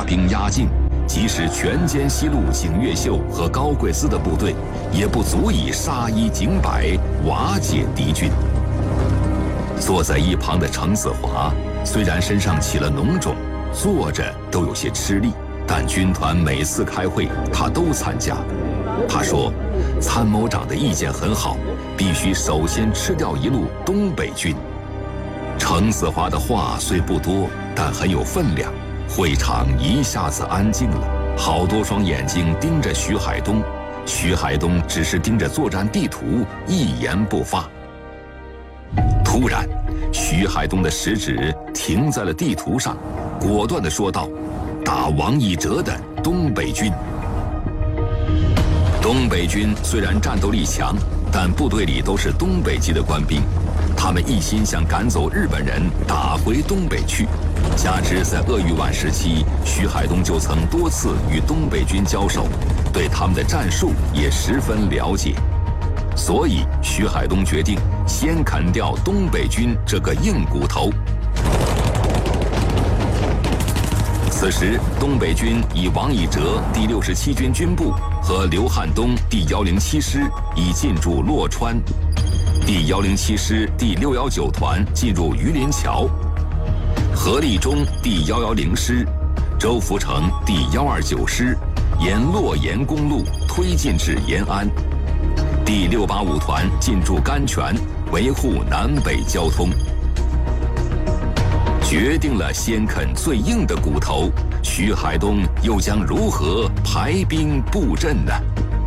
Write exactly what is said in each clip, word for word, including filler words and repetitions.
兵压境，即使全歼西路景岳秀和高贵滋的部队，也不足以杀一儆百，瓦解敌军。坐在一旁的程子华虽然身上起了脓肿，坐着都有些吃力，但军团每次开会他都参加。他说，参谋长的意见很好，必须首先吃掉一路东北军。程子华的话虽不多，但很有分量。会场一下子安静了，好多双眼睛盯着徐海东，徐海东只是盯着作战地图，一言不发。突然，徐海东的食指停在了地图上，果断地说道：“打王义哲的东北军。”东北军虽然战斗力强，但部队里都是东北籍的官兵，他们一心想赶走日本人，打回东北去。加之在鄂豫皖时期，徐海东就曾多次与东北军交手，对他们的战术也十分了解。所以徐海东决定先砍掉东北军这个硬骨头。此时，东北军以王以哲第六十七军军部和刘汉东第一零七师已进驻洛川，第一零七师第六一九团进入榆林桥，何立中第一一零师、周福成第一二九师沿洛盐公路推进至延安，第六八五团进驻甘泉，维护南北交通。决定了先啃最硬的骨头，徐海东又将如何排兵布阵呢？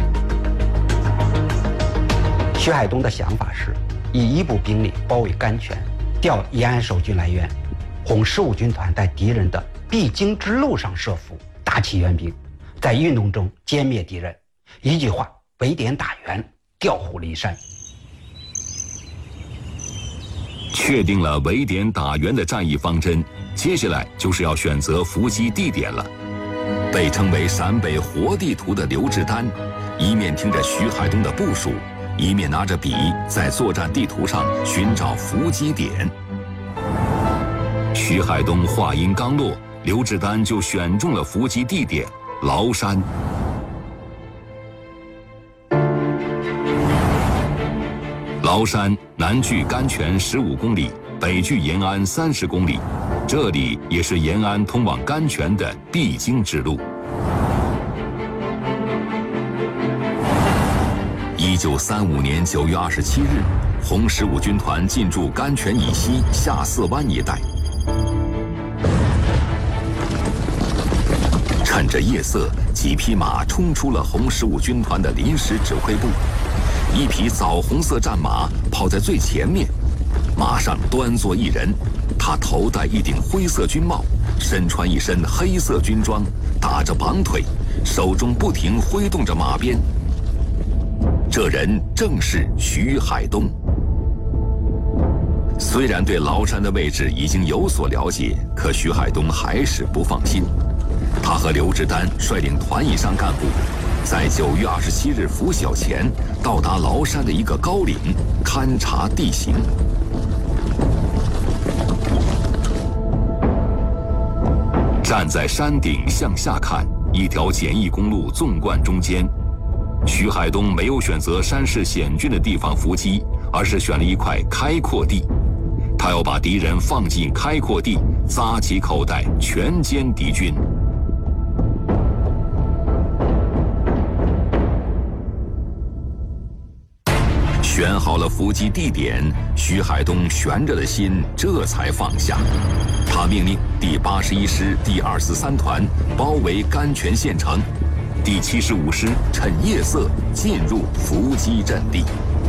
徐海东的想法是，以一部兵力包围甘泉，调延安守军来援，红十五军团在敌人的必经之路上设伏，打起援兵，在运动中歼灭敌人。一句话，围点打援，调虎离山。 确定了围点打援的战役方针，接下来就是要选择伏击地点了。被称为陕北活地图的刘志丹，一面听着徐海东的部署，一面拿着笔在作战地图上寻找伏击点。徐海东话音刚落，刘志丹就选中了伏击地点崂山。崂山南距甘泉十五公里，北距延安三十公里，这里也是延安通往甘泉的必经之路。一九三五年九月二十七日，红十五军团进驻甘泉以西下四湾一带。趁着夜色，几匹马冲出了红十五军团的临时指挥部。一匹枣红色战马跑在最前面，马上端坐一人，他头戴一顶灰色军帽，身穿一身黑色军装，打着绑腿，手中不停挥动着马鞭。这人正是徐海东。虽然对崂山的位置已经有所了解，可徐海东还是不放心。他和刘志丹率领团以上干部，在九月二十七日拂晓前到达崂山的一个高岭，勘察地形。站在山顶向下看，一条简易公路纵贯中间。徐海东没有选择山势险峻的地方伏击，而是选了一块开阔地。他要把敌人放进开阔地，扎起口袋，全歼敌军。选好了伏击地点，徐海东悬着的心这才放下。他命令第八十一师第二四三团包围甘泉县城，第七十五师趁夜色进入伏击阵地。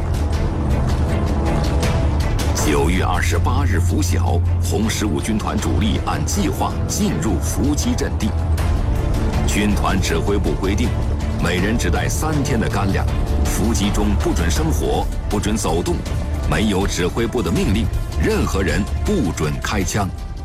九月二十八日拂晓，红十五军团主力按计划进入伏击阵地。军团指挥部规定，每人只带三天的干粮，伏击中不准生火，不准走动，没有指挥部的命令，任何人不准开枪。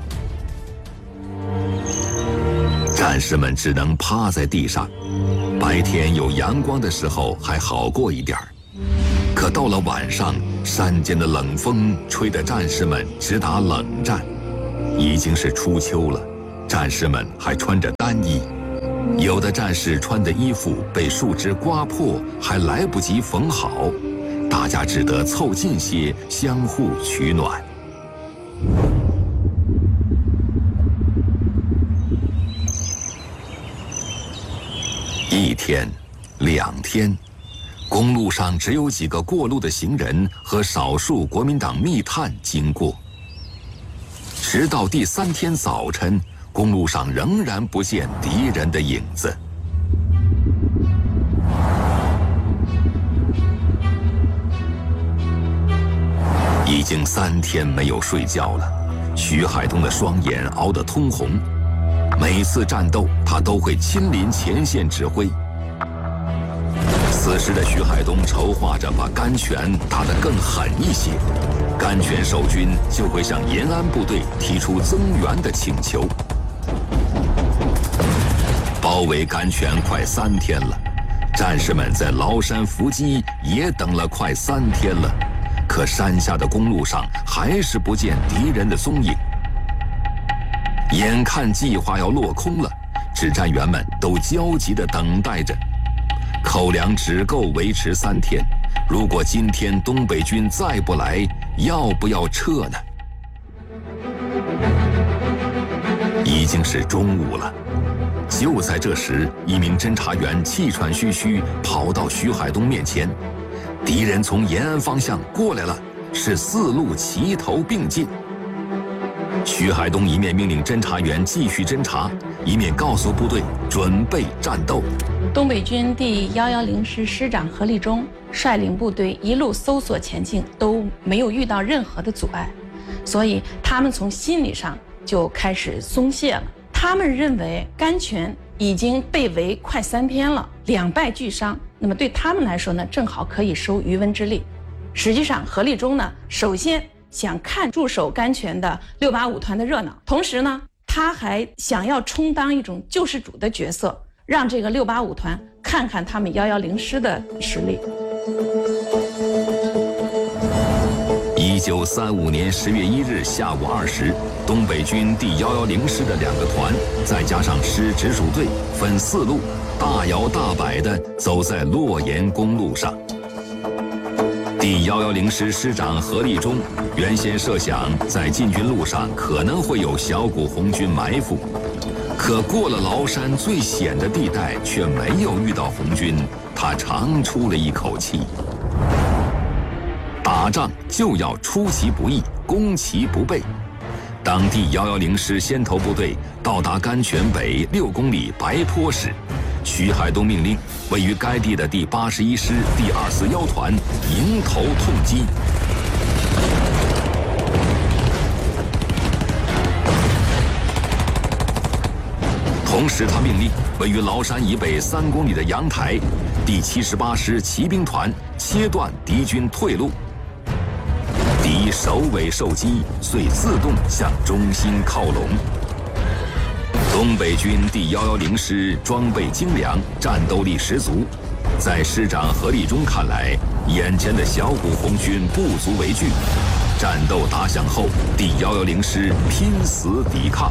战士们只能趴在地上，白天有阳光的时候还好过一点儿，可到了晚上，山间的冷风吹得战士们直打冷战。已经是初秋了， 战士们还穿着单衣，有的战士穿的衣服被树枝刮破，还来不及缝好，大家只得凑近些，相互取暖。一天，两天，公路上只有几个过路的行人和少数国民党密探经过。直到第三天早晨，公路上仍然不见敌人的影子。已经三天没有睡觉了，徐海东的双眼熬得通红。每次战斗，他都会亲临前线指挥。此时的徐海东筹划着把甘泉打得更狠一些，甘泉守军就会向延安部队提出增援的请求。包围甘泉快三天了，战士们在崂山伏击也等了快三天了，可山下的公路上还是不见敌人的踪影。眼看计划要落空了，指战员们都焦急地等待着。口粮只够维持三天，如果今天东北军再不来，要不要撤呢？已经是中午了。就在这时，一名侦察员气喘吁吁跑到徐海东面前，敌人从延安方向过来了，是四路齐头并进。徐海东一面命令侦察员继续侦察，一面告诉部队准备战斗。 东北军第一一零师师长何立忠率领部队一路搜索前进，都没有遇到任何的阻碍，所以他们从心理上就开始松懈了。他们认为甘泉已经被围快三天了，两败俱伤，那么对他们来说呢，正好可以收渔翁之利。实际上，何立忠呢，首先想看驻守甘泉的六八五团的热闹，同时呢，他还想要充当一种救世主的角色，让这个六八五团看看他们一一零师的实力。 一九三五年十月一日下午二时，东北军第一一零师的两个团，再加上师直属队，分四路，大摇大摆地走在洛盐公路上。第一一零师师长何立忠原先设想，在进军路上可能会有小股红军埋伏，可过了崂山最险的地带，却没有遇到红军，他长出了一口气。打仗就要出其不意，攻其不备。当第一一零师先头部队到达甘泉北六公里白坡时，徐海东命令位于该地的第八十一师第二四一团迎头痛击。同时，他命令位于崂山以北三公里的阳台第七十八师骑兵团切断敌军退路。敌首尾受击，遂自动向中心靠拢。东北军第一一零师装备精良，战斗力十足。在师长何立忠看来，眼前的小股红军不足为惧。战斗打响后，第一一零师拼死抵抗。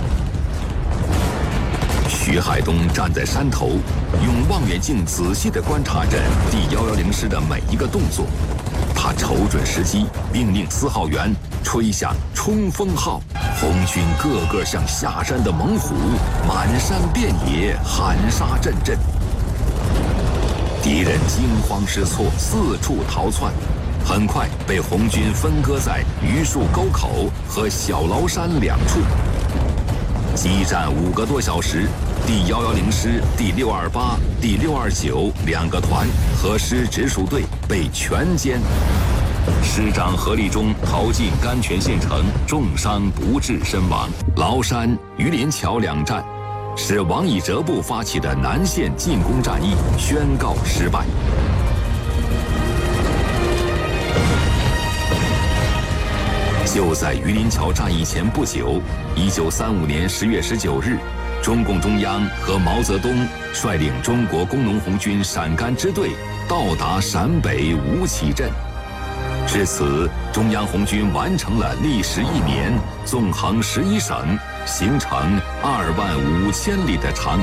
徐海东站在山头，用望远镜仔细地观察着第一一零师的每一个动作。他瞅准时机，命令四号员吹响冲锋号，红军个个像下山的猛虎，满山遍野喊杀阵阵。敌人惊慌失措，四处逃窜，很快被红军分割在榆树沟口和小崂山两处。激战五个多小时，第一一零师第六二八、第六二九两个团和师直属队被全歼。师长何立忠逃进甘泉县城，重伤不治身亡。崂山、榆林桥两战是王以哲部发起的南线进攻战役宣告失败。就在榆林桥战役前不久，一九三五年十月十九日，中共中央和毛泽东率领中国工农红军陕甘支队到达陕北吴起镇。至此，中央红军完成了历时一年，纵横十一省， 形成二万五千里的长